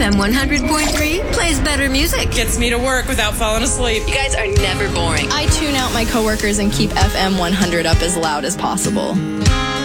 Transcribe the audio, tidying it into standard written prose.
FM 100.3 plays better music. Gets me to work without falling asleep. You guys are never boring. I tune out my coworkers and keep FM 100 up as loud as possible.